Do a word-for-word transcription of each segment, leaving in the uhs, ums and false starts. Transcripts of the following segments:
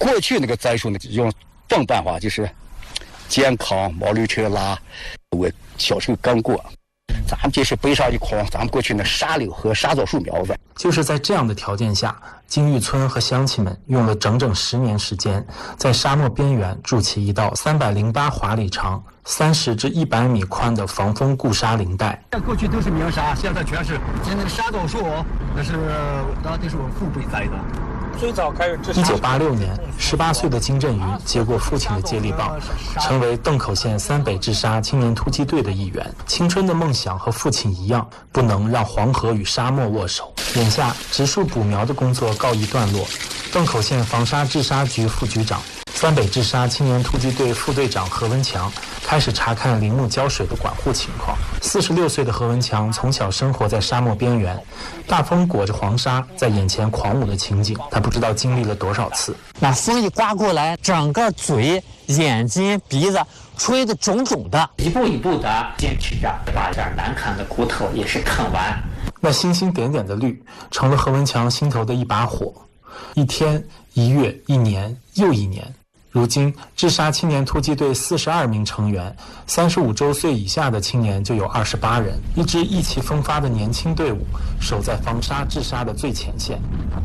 过去那个栽树呢，用放办法就是健康毛驴车拉。我小时候刚过，咱们这是背上一筐，咱们过去那沙柳和沙枣树苗子。 就是在这样的条件下，金玉村和乡亲们用了整整十年时间，在沙漠边缘筑起一道三百零八华里长、三十至一百米宽的防风固沙林带。 过去都是棉沙，现在全是现在沙枣树，那是那都是我父辈栽的。 最早开始制沙。 一九八六年，十八岁的金振宇接过父亲的接力棒，成为邓口县三北治沙青年突击队的一员。青春的梦想和父亲一样，不能让黄河与沙漠握手。眼下，植树补苗的工作告一段落。邓口县防沙治沙局副局长、三北治沙青年突击队副队长何文强开始查看林木浇水的管护情况。四十六岁的何文强从小生活在沙漠边缘，大风裹着黄沙在眼前狂舞的情景，他不知道经历了多少次。 那风一刮过来，整个嘴、眼睛、鼻子吹得肿肿的， 一步一步的坚持着，把这难啃的骨头也是啃完。 那星星点点的绿，成了何文强心头的一把火。一天、一月、一年又一年。如今，治沙青年突击队四十二名成员，三十五周岁以下的青年就有二十八人，一支意气风发的年轻队伍，守在防沙治沙的最前线。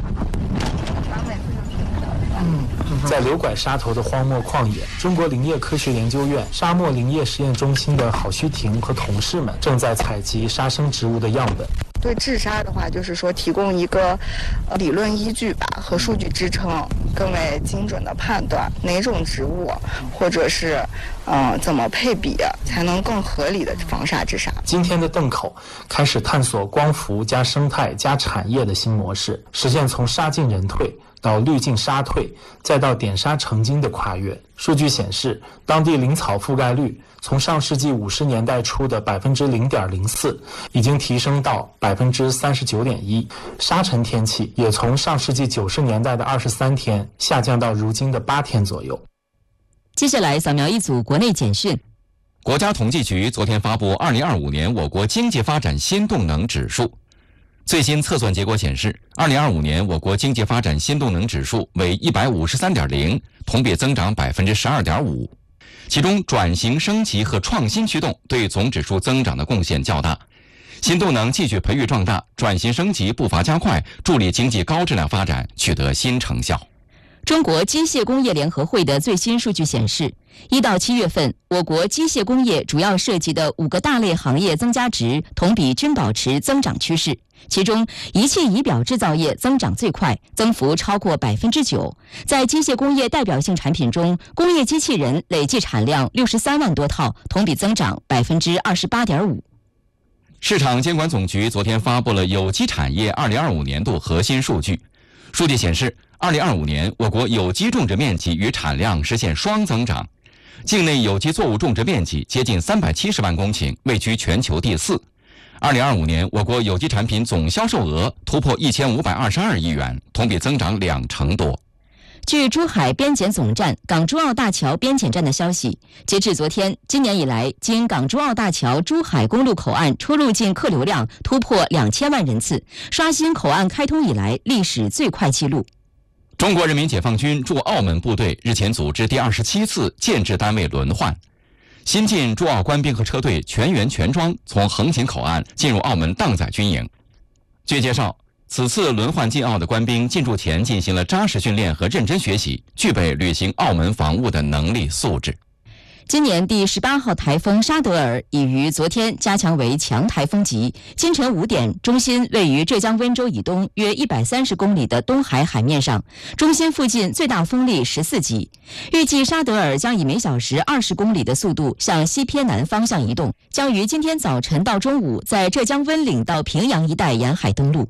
在流拐沙头的荒漠旷野，中国林业科学研究院沙漠林业实验中心的郝旭婷和同事们正在采集沙生植物的样本。 对治沙的话，就是说提供一个呃理论依据吧和数据支撑，更为精准的判断哪种植物或者是呃怎么配比才能更合理的防沙治沙。 今天的邓口开始探索光伏加生态加产业的新模式，实现从沙进人退到绿进沙退，再到点沙成金的跨越。数据显示，当地林草覆盖率从上世纪五十年代初的百分之零点零四，已经提升到百分之三十九点一。沙尘天气也从上世纪九十年代的二十三天下降到如今的八天左右。 接下来扫描一组国内简讯。 国家统计局昨天发布二零二五年我国经济发展新动能指数。最新测算结果显示，二零二五年我国经济发展新动能指数为一百五十三点零，同比增长百分之十二点五。其中，转型升级和创新驱动对总指数增长的贡献较大。新动能继续培育壮大，转型升级步伐加快，助力经济高质量发展取得新成效。 中国机械工业联合会的最新数据显示，一到七月份，我国机械工业主要涉及的五个大类行业增加值同比均保持增长趋势。其中，仪器仪表制造业增长最快，增幅超过百分之九。在机械工业代表性产品中，工业机器人累计产量六十三万多套，同比增长百分之二十八点五。 市场监管总局昨天发布了有机产业二零二五年度核心数据。数据显示，二零二五年我国有机种植面积与产量实现双增长，境内有机作物种植面积接近三百七十万公顷，位居全球第四。二零二五年，我国有机产品总销售额突破一千五百二十二亿元，同比增长两成多。 据珠海边检总站港珠澳大桥边检站的消息，截至昨天，今年以来，经港珠澳大桥珠海公路口岸出入境客流量突破两千万人次，刷新口岸开通以来历史最快纪录。 中国人民解放军驻澳门部队日前组织第二十七次建制单位轮换。新进驻澳官兵和车队全员全装从横琴口岸进入澳门当载军营。据介绍，此次轮换进澳的官兵进驻前进行了扎实训练和认真学习，具备履行澳门防务的能力素质。 今年第十八号台风沙德尔已于昨天加强为强台风级，清晨五点，中心位于浙江温州以东约一百三十公里的东海海面上，中心附近最大风力十四级。预计沙德尔将以每小时二十公里的速度向西偏南方向移动，将于今天早晨到中午在浙江温岭到平阳一带沿海登陆。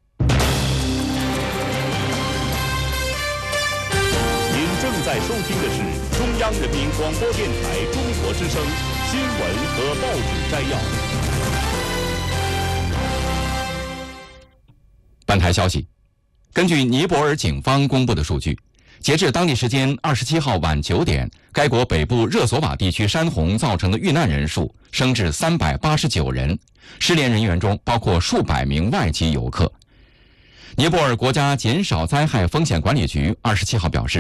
您正在收听的是中央人民广播电台中国之声新闻和报纸摘要。 本台消息，根据尼泊尔警方公布的数据，截至当地时间二十七号晚九点，该国北部热索瓦地区山洪造成的遇难人数升至三百八十九人，失联人员中包括数百名外籍游客。尼泊尔国家减少灾害风险管理局二十七号表示，